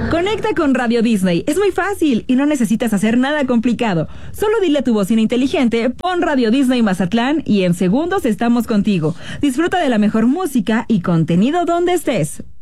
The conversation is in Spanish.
Conecta con Radio Disney. Es muy fácil y no necesitas hacer nada complicado. Solo dile a tu bocina inteligente, pon Radio Disney Mazatlán y en segundos estamos contigo. Disfruta de la mejor música y contenido donde estés.